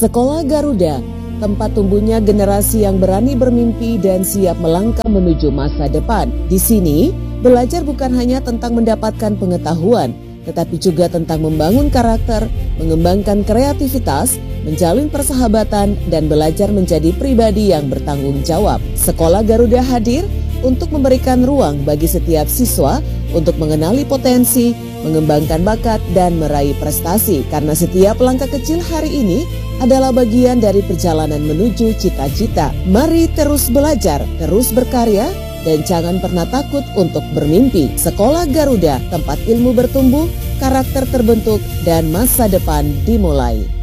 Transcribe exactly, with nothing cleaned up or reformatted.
Sekolah Garuda, tempat tumbuhnya generasi yang berani bermimpi dan siap melangkah menuju masa depan. Di sini, belajar bukan hanya tentang mendapatkan pengetahuan, tetapi juga tentang membangun karakter, mengembangkan kreativitas, menjalin persahabatan, dan belajar menjadi pribadi yang bertanggung jawab. Sekolah Garuda hadir untuk memberikan ruang bagi setiap siswa untuk mengenali potensi, mengembangkan bakat, dan meraih prestasi. Karena setiap langkah kecil hari ini adalah bagian dari perjalanan menuju cita-cita. Mari terus belajar, terus berkarya, dan jangan pernah takut untuk bermimpi. Sekolah Garuda, tempat ilmu bertumbuh, karakter terbentuk, dan masa depan dimulai.